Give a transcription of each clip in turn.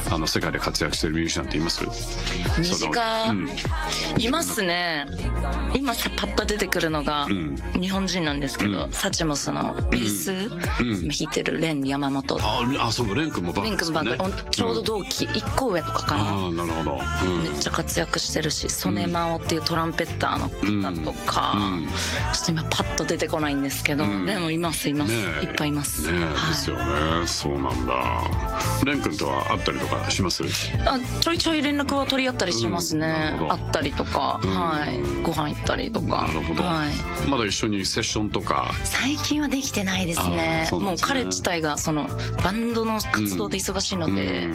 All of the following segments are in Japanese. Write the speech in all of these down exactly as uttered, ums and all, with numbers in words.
あの世界で活躍してるミュージシャンっています？ 身近、うん、いますね。今さパッと出てくるのが、うん、日本人なんですけど、うん、サチモスのベース、うん、弾いてるレン山本。 ああ、そうレン君もバンドですよね。レン君バンドちょうど同期、うん、いっこ上とかかな。 ああ、なるほど、うん、 めっちゃ活躍してるし、ソネマオっていうトランペッターの方とか、うんうん、ちょっと今パッと出てこないんですけど、うん、でもいますいます、ね、いっぱいいます。 ね、はい、ですよね。そうなんだ。レン君とは会ったりとかします？ あ、ちょいちょい連絡は取り合ったりしますね、うん、会ったりとか、うん、はい、ご飯行ったりとか。 なるほど、はい、まだ一緒にセッションとか最近はできてないですね。もう彼自体がそのバンドの活動で忙しいので、うん、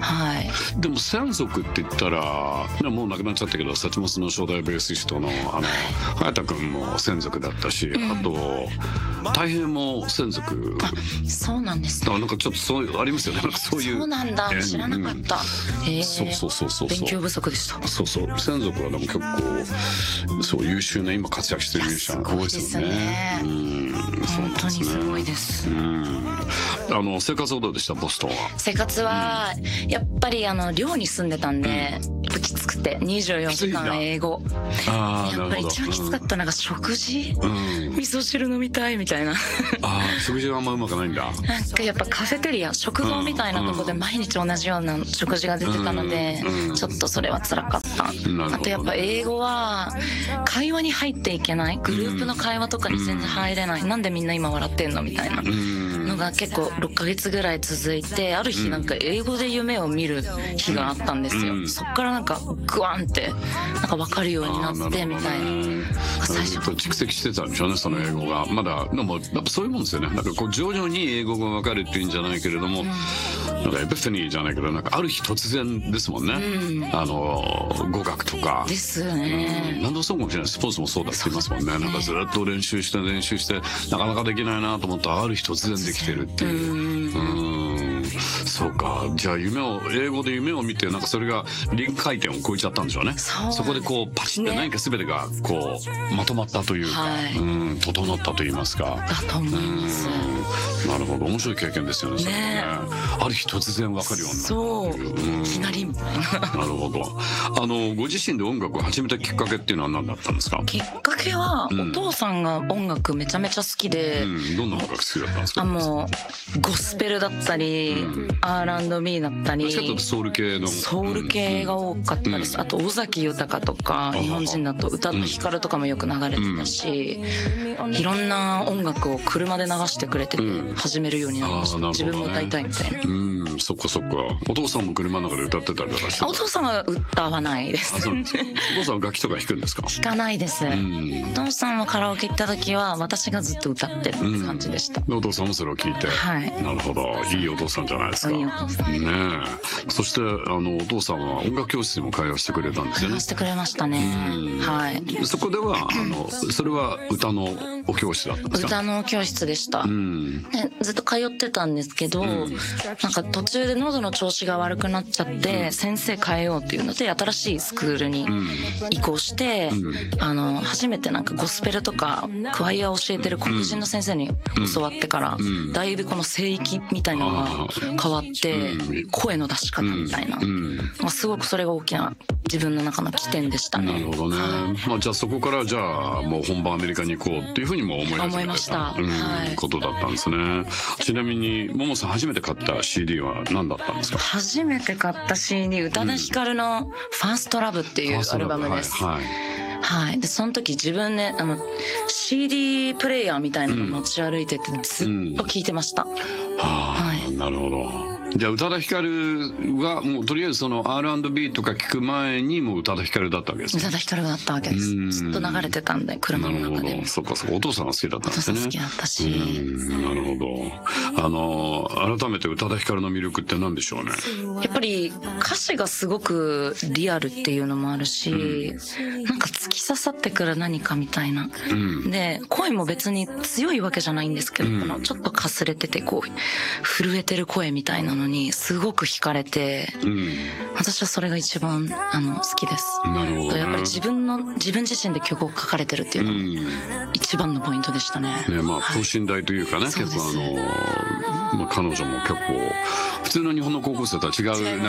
はい。 でも専属って言ったらもう亡くなっちゃったけど、サチモスの初代ベーシストのあの早田君も専属だったし、うん、あと大平も専属。 あ、そうなんですね。 なんかちょっとそういうありますよね。なんかそういう。 そうなんだ、知らなかった。 うん、えー、そうそうそうそう。 勉強不足でした。 そうそう。専属はでも結構そう優秀な今活躍してるミュージシャン多いですよね。うん、 本当にすごいです。 うん。あの生活はどうでした？ボストンは。 生活はやっぱりあの寮に住んでたんで、うん、きつくてにじゅうよじかん英語。あ、やっぱり一番きつかったのが食事、うん、味噌汁飲みたいみたいな。 ああ、食事があんまうまくないんだ。 なんかやっぱカフェテリア、食堂みたいなとこで毎日同じような食事が出てたので、うんうん、ちょっとそれは辛かった。あとやっぱ英語は会話に入っていけない、グループの会話とかに全然入れない、うん、なんでみんな今笑ってんのみたいなのが結構ろっかげつぐらい続いて、ある日なんか英語で夢を見る日があったんですよ、うん、そっからなんかグワンってなんか分かるようになってみたいな。 最初蓄積してたんでしょうね、その英語が。まだでもやっぱそういうもんですよね。なんかこう徐々に英語が分かるっていうんじゃないけれども、うん、なんかエピファニーじゃないけど、なんかある日突然ですもんね、うん、あの語学とかですね、 うん、何でもそうかもしれない。スポーツもそうだって言いますもんね。なんかずっと練習して練習してなかなかできないなと思ったらある日突然できてるっていう。うん、そうか。じゃあ夢を英語で夢を見て、なんかそれが臨界点を超えちゃったんでしょうね。 そ, そこでこうパチって何か全てがこうまとまったというか、はい、うん、整ったと言いますか。 だと思います。 なるほど、面白い経験ですよね。それね、ね、ある日突然分かるようになる。 そう、うん、いきなりなるほど。あのご自身で音楽を始めたきっかけっていうのは何だったんですか？ きっかけは、うん、お父さんが音楽めちゃめちゃ好きで、うん、 どんな音楽好きだったんですか？ あ、もうゴスペルだったり、うん、アールアンドビー だったり、 ソウル系のソウル系が多かったです、うん、あと尾崎豊とか、日本人だと宇多田ヒカルとかもよく流れてたし、うん、いろんな音楽を車で流してくれてて始めるようになりました、うん、自分も歌いたいみたいな。 うん、そっかそっか。お父さんも車の中で歌ってたりとかして？ お父さんは歌わないです。 あ、そうですか。お父さんは楽器とか弾くんですか？ 弾かないです、うん、お父さんはカラオケ行った時は私がずっと歌ってるって感じでした、 うん、お父さんもそれを聞いて、はい、なるほど、いいお父さんじゃないですか。いいお父さんねえ。そしてあのお父さんは音楽教室にも通わせてくれたんですよね。 通わせてくれましたね、はい。そこではあのそれは歌のお教室だったんですか？ 歌の教室でした、うん、でずっと通ってたんですけど、うん、なんか途中で喉の調子が悪くなっちゃって、うん、先生変えようっていうので新しいスクールに移行して、うん、あの初めてなんかゴスペルとかクワイアを教えてる黒人の先生に教わってから、うん、だいぶこの声域みたいなのが変わって、うん、声の出し方みたいな、うん、まあ、すごくそれが大きな自分の中の起点でしたね。 なるほどね、まあ、じゃあそこからじゃあもう本場アメリカに行こうっていうふうにも思い始めた思いました、 うん、はい、ことだったんですね。ちなみにももさん初めて買った シーディー は何だったんですか？ 初めて買った シーディー、 宇多田ヒカルの「ファーストラブっていうアルバムです。はい、はい、でその時自分ね、あの シーディー プレイヤーみたいなの持ち歩いててずっと聴いてました、うんうん、 はい、なるほど。じゃあ宇多田ヒカルはもうとりあえずその アールアンドビー とか聞く前にもう宇多田ヒカルだったわけですか？ 宇多田ヒカルだったわけです。ずっと流れてたんで車の中で。 そっかそっか。お父さんが好きだったんですね。 お父さん好きだったし。 なるほど。あの改めて宇多田ヒカルの魅力って何でしょうね？ やっぱり歌詞がすごくリアルっていうのもあるし、うん、なんか突き刺さってくる何かみたいな、うん、で声も別に強いわけじゃないんですけど、うん、このちょっとかすれててこう震えてる声みたいなのにすごく惹かれて、うん、私はそれが一番あの好きです。 なるほど、ね、 やっぱり自分の自分自身で曲を書かれてるっていうのが一番のポイントでしたね。 ね、まあ等身大というかね、はい、結構あの、まあ、彼女も結構普通の日本の高校生とは違う